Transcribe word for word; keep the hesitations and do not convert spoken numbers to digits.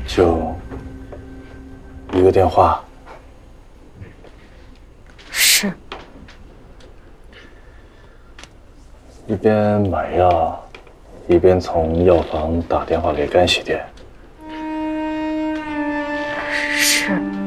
就一个电话。 是。 一边买药，一边从药房打电话给干洗店。 是。